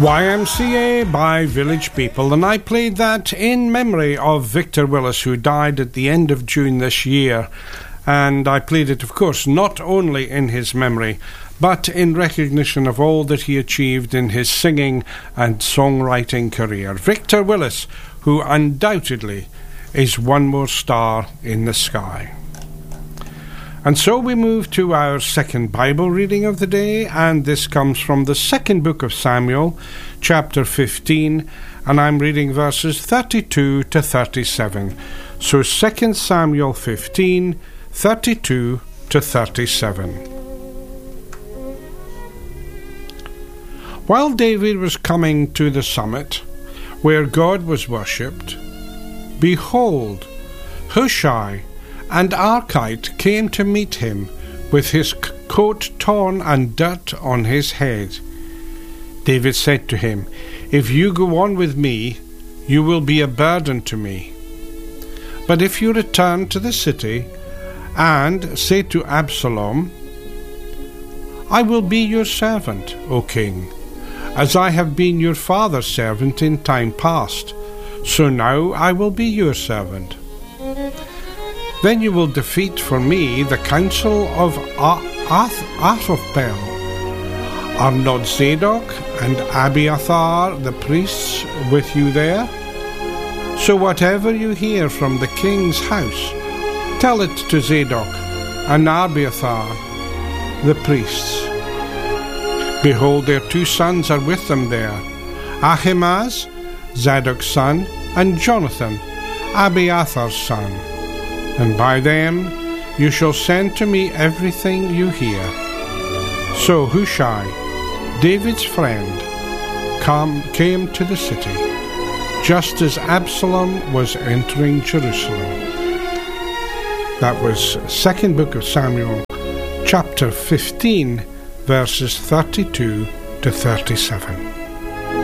YMCA by Village People, and I played that in memory of Victor Willis, who died at the end of June this year. And I played it, of course, not only in his memory, but in recognition of all that he achieved in his singing and songwriting career. Victor Willis, who undoubtedly is one more star in the sky. And so we move to our second Bible reading of the day, and this comes from the second book of Samuel, chapter 15, and I'm reading verses 32 to 37. So 2 Samuel 15, 32 to 37. While David was coming to the summit, where God was worshipped, behold, Hushai and Archite came to meet him, with his coat torn and dirt on his head. David said to him, "If you go on with me, you will be a burden to me. But if you return to the city and say to Absalom, 'I will be your servant, O king, as I have been your father's servant in time past, so now I will be your servant,' then you will defeat for me the council of Ahithophel. Are not Zadok and Abiathar the priests with you there? So whatever you hear from the king's house, tell it to Zadok and Abiathar the priests. Behold, their 2 sons are with them there, Ahimaaz, Zadok's son, and Jonathan, Abiathar's son. And by them you shall send to me everything you hear." So Hushai, David's friend, came to the city, just as Absalom was entering Jerusalem. That was second book of Samuel, chapter 15, verses 32 to 37.